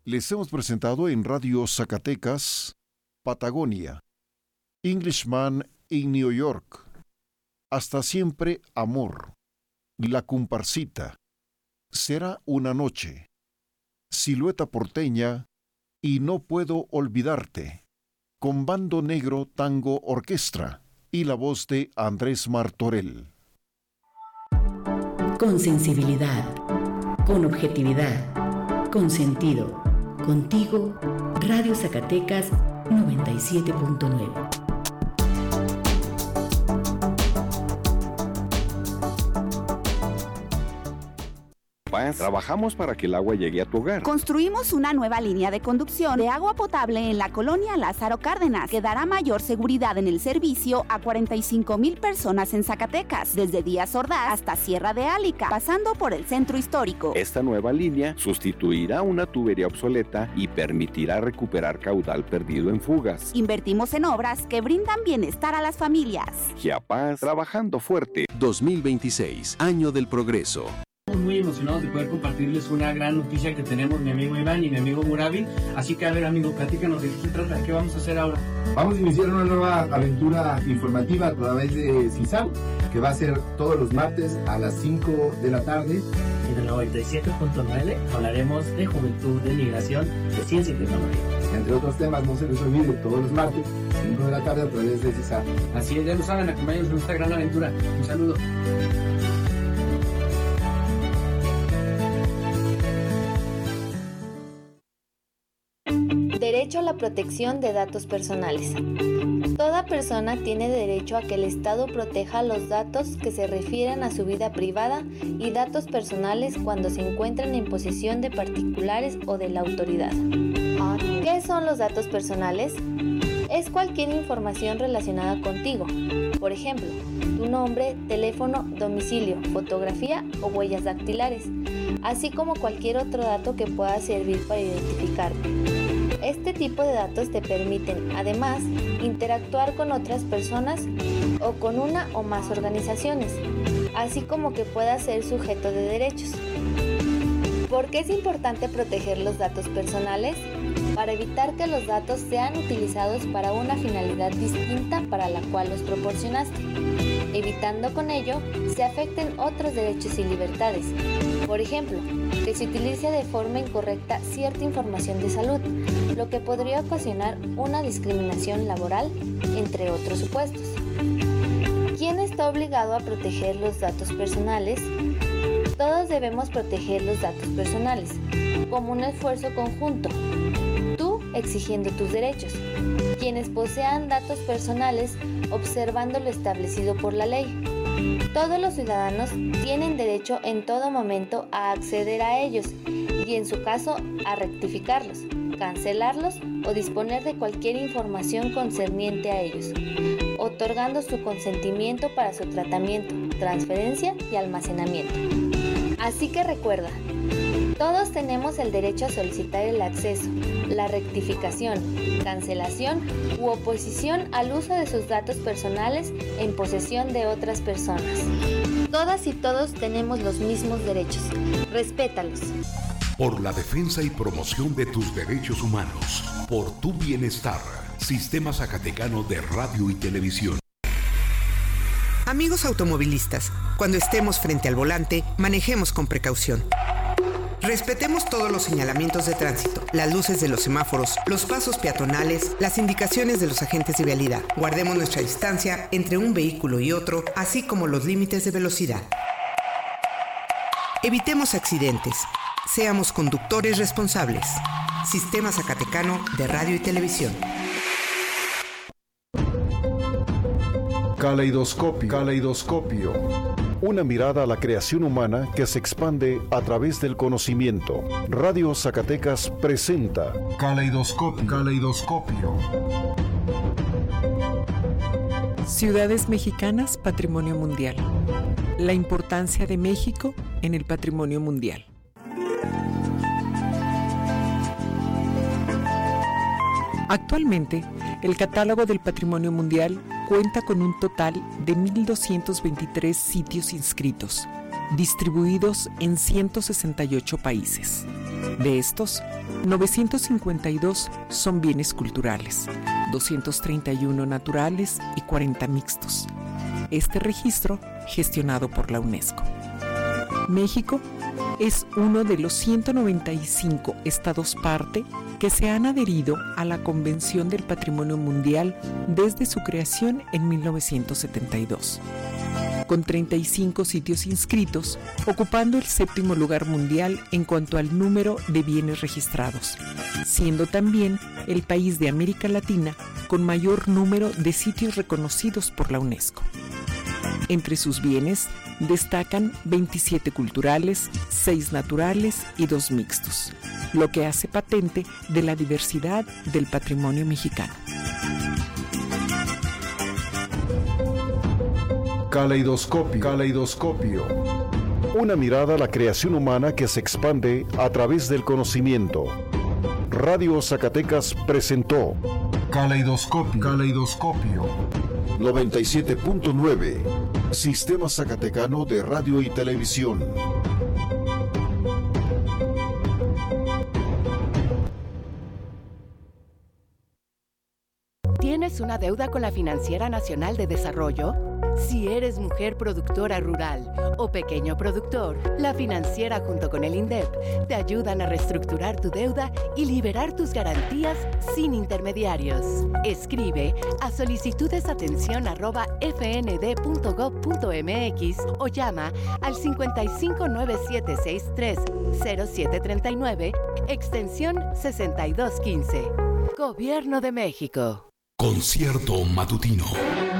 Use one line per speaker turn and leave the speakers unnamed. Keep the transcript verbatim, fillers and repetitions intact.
Les hemos presentado en Radio Zacatecas, Patagonia, Englishman in New York, Hasta siempre amor, La comparsita, Será una noche, Silueta porteña y No puedo olvidarte, con Bando Negro Tango Orquestra y la voz de Andrés Martorell.
Con sensibilidad, con objetividad, con sentido. Contigo, Radio Zacatecas noventa y siete punto nueve.
Trabajamos para que el agua llegue a tu hogar.
Construimos una nueva línea de conducción de agua potable en la colonia Lázaro Cárdenas, que dará mayor seguridad en el servicio a cuarenta y cinco mil personas en Zacatecas, desde Díaz Ordaz hasta Sierra de Álica, pasando por el centro histórico.
Esta nueva línea sustituirá una tubería obsoleta y permitirá recuperar caudal perdido en fugas.
Invertimos en obras que brindan bienestar a las familias.
Chiapas, trabajando fuerte.
dos mil veintiséis, Año del Progreso.
Estamos muy emocionados de poder compartirles una gran noticia que tenemos mi amigo Iván y mi amigo Murabi. Así que, a ver, amigo, platícanos de qué se trata, qué vamos a hacer ahora.
Vamos a iniciar una nueva aventura informativa a través de CISAM, que va a ser todos los martes a las cinco de la tarde.
En el noventa y siete punto nueve hablaremos de juventud, de migración, de ciencia y tecnología.
Entre otros temas, no se les olvide, todos los martes, cinco de la tarde a través de CISAM.
Así es, ya lo saben, acompáñenos en esta gran aventura. Un saludo.
Derecho a la protección de datos personales. Toda persona tiene derecho a que el Estado proteja los datos que se refieren a su vida privada y datos personales cuando se encuentren en posesión de particulares o de la autoridad. ¿Qué son los datos personales? Es cualquier información relacionada contigo. Por ejemplo, tu nombre, teléfono, domicilio, fotografía o huellas dactilares, así como cualquier otro dato que pueda servir para identificarte. Este tipo de datos te permiten, además, interactuar con otras personas o con una o más organizaciones, así como que puedas ser sujeto de derechos. ¿Por qué es importante proteger los datos personales? Para evitar que los datos sean utilizados para una finalidad distinta para la cual los proporcionaste, evitando con ello se afecten otros derechos y libertades. Por ejemplo, que se utilice de forma incorrecta cierta información de salud, lo que podría ocasionar una discriminación laboral, entre otros supuestos. ¿Quién está obligado a proteger los datos personales? Todos debemos proteger los datos personales, como un esfuerzo conjunto. Tú exigiendo tus derechos, quienes posean datos personales observando lo establecido por la ley. Todos los ciudadanos tienen derecho en todo momento a acceder a ellos y en su caso a rectificarlos, cancelarlos o disponer de cualquier información concerniente a ellos, otorgando su consentimiento para su tratamiento, transferencia y almacenamiento. Así que recuerda, todos tenemos el derecho a solicitar el acceso, la rectificación, cancelación u oposición al uso de sus datos personales en posesión de otras personas. Todas y todos tenemos los mismos derechos. Respétalos.
Por la defensa y promoción de tus derechos humanos, por tu bienestar, Sistema Zacatecano de Radio y Televisión.
Amigos automovilistas, cuando estemos frente al volante, manejemos con precaución. Respetemos todos los señalamientos de tránsito, las luces de los semáforos, los pasos peatonales, las indicaciones de los agentes de vialidad. Guardemos nuestra distancia entre un vehículo y otro, así como los límites de velocidad. Evitemos accidentes. Seamos conductores responsables. Sistema Zacatecano de Radio y Televisión.
Caleidoscopio. Caleidoscopio. Una mirada a la creación humana que se expande a través del conocimiento. Radio Zacatecas presenta Caleidoscopio. Caleidoscopio.
Ciudades mexicanas, Patrimonio Mundial. La importancia de México en el patrimonio mundial. Actualmente, el catálogo del Patrimonio Mundial cuenta con un total de mil doscientos veintitrés sitios inscritos, distribuidos en ciento sesenta y ocho países. De estos, novecientos cincuenta y dos son bienes culturales, doscientos treinta y uno naturales y cuarenta mixtos. Este registro gestionado por la UNESCO. México es uno de los ciento noventa y cinco estados parte que se han adherido a la Convención del Patrimonio Mundial desde su creación en mil novecientos setenta y dos, con treinta y cinco sitios inscritos, ocupando el séptimo lugar mundial en cuanto al número de bienes registrados, siendo también el país de América Latina con mayor número de sitios reconocidos por la UNESCO. Entre sus bienes destacan veintisiete culturales, seis naturales y dos mixtos, lo que hace patente de la diversidad del patrimonio mexicano.
Caleidoscopio. Caleidoscopio. Una mirada a la creación humana que se expande a través del conocimiento. Radio Zacatecas presentó Caleidoscopio. Caleidoscopio. noventa y siete punto nueve. Sistema Zacatecano de Radio y Televisión.
¿Tienes una deuda con la Financiera Nacional de Desarrollo? Si eres mujer productora rural o pequeño productor, la Financiera junto con el INDEP te ayudan a reestructurar tu deuda y liberar tus garantías sin intermediarios. Escribe a solicitudesatención arroba f n d punto gob punto m x o llama al cincuenta y cinco nueve siete seis tres cero siete treinta y nueve, extensión sesenta y dos quince. Gobierno de México.
Concierto matutino.